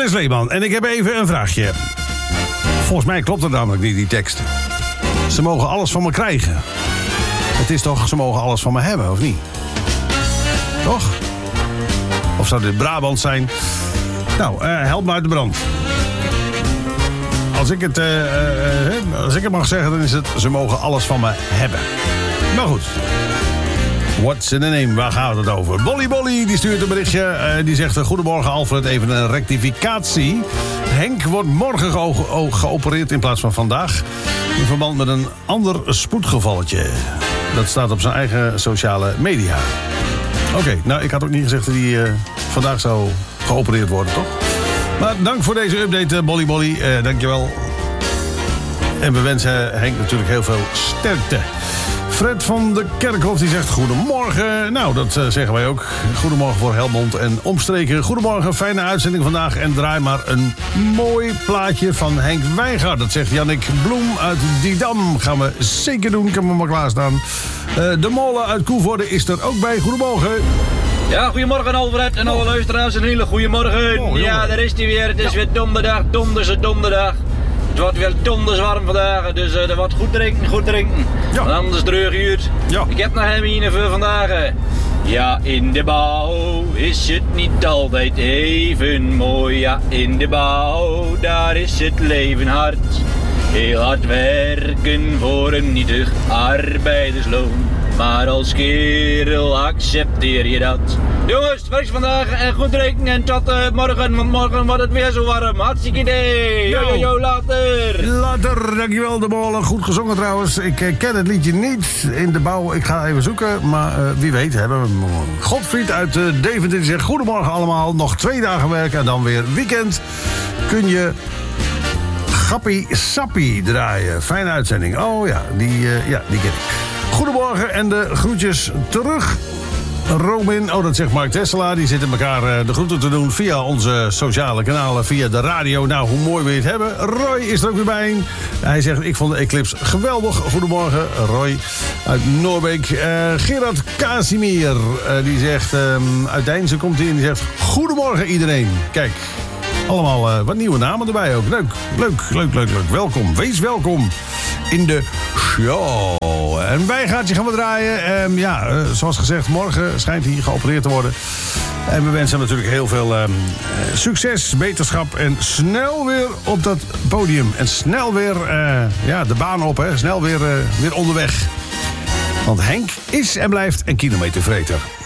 Niels Leeman. En ik heb even een vraagje. Volgens mij klopt het namelijk niet, die tekst. Ze mogen alles van me krijgen. Het is toch, ze mogen alles van me hebben, of niet? Toch? Of zou dit Brabant zijn? Nou, help me uit de brand. Als ik het mag zeggen, dan is het... ze mogen alles van me hebben. Maar goed. What's in the name? Waar gaat het over? Bolly die stuurt een berichtje. Die zegt, goedemorgen Alfred, even een rectificatie. Henk wordt morgen geopereerd in plaats van vandaag. In verband met een ander spoedgevalletje. Dat staat op zijn eigen sociale media. Oké, nou ik had ook niet gezegd dat hij vandaag zou geopereerd worden, toch? Maar dank voor deze update, Bolly. Dankjewel. En we wensen Henk natuurlijk heel veel sterkte. Fred van de Kerkhof die zegt goedemorgen. Nou, dat zeggen wij ook. Goedemorgen voor Helmond en omstreken. Goedemorgen, fijne uitzending vandaag. En draai maar een mooi plaatje van Henk Wijngaard. Dat zegt Jannik Bloem uit Didam. Gaan we zeker doen, kan we maar klaarstaan. De molen uit Koevoorde is er ook bij. Goedemorgen. Ja, goedemorgen Alfred en alle luisteraars. Een hele goede morgen. Ja, daar is hij weer. Het is weer donderdag, donderdag. Het wordt weer donders warm vandaag, dus er wordt goed drinken. Ja. Anders dreuguurt. Ja. Ik heb nog een voor vandaag. Ja, in de bouw is het niet altijd even mooi. Ja, in de bouw, daar is het leven hard. Heel hard werken voor een nietig arbeidersloon. Maar als kerel accepteer je dat. Jongens, werk vandaag en goed drinken en tot morgen, want morgen wordt het weer zo warm. Hartstikke idee. Yo, later. Later, dankjewel de molen. Goed gezongen trouwens. Ik ken het liedje niet in de bouw. Ik ga even zoeken, maar wie weet hebben we hem. Godfried uit Deventer die zegt goedemorgen allemaal. Nog 2 dagen werken en dan weer weekend. Kun je Gappie Sappie draaien. Fijne uitzending. Oh ja, die ken ik. Goedemorgen en de groetjes terug. Robin, dat zegt Mark Tessela. Die zitten elkaar de groeten te doen via onze sociale kanalen, via de radio. Nou, hoe mooi we het hebben. Roy is er ook weer bij. Hij zegt, ik vond de Eclipse geweldig. Goedemorgen, Roy uit Noorbeek. Gerard Casimir, die zegt, uit Deinzen komt hij en die zegt, goedemorgen iedereen. Kijk, allemaal wat nieuwe namen erbij ook. Leuk. Welkom, wees welkom in de show. En Wijngaardje gaan we draaien. Zoals gezegd, morgen schijnt hij geopereerd te worden. En we wensen hem natuurlijk heel veel succes, beterschap en snel weer op dat podium. En snel weer de baan op, hè. Snel weer onderweg. Want Henk is en blijft een kilometervreter.